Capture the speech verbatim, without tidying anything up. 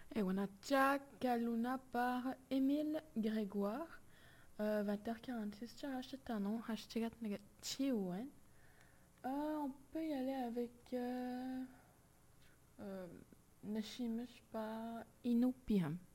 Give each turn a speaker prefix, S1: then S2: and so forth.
S1: Et on a Jack Kaluna par Émile Grégoire. Euh, vingt heures quarante-six, tu as acheté un nom, hashtag Chiwen. Euh, on peut y aller avec euh, euh, Nashimish par Inupiam.